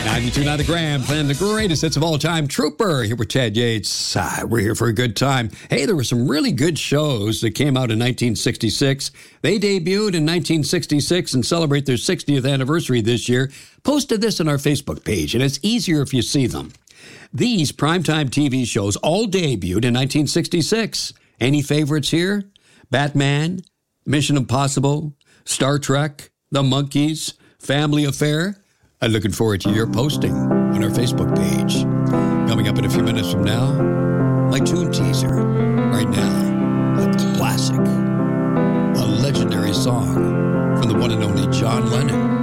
92.9 The Gram, playing the greatest hits of all time. Trooper, here with Chad Yates. We're here for a good time. Hey, there were some really good shows that came out in 1966. They debuted in 1966 and celebrate their 60th anniversary this year. Posted this on our Facebook page, and it's easier if you see them. These primetime TV shows all debuted in 1966. Any favorites here? Batman, Mission Impossible, Star Trek, The Monkees, Family Affair. I'm looking forward to your posting on our Facebook page. Coming up in a few minutes from now, my tune teaser. Right now, a classic, a legendary song from the one and only John Lennon.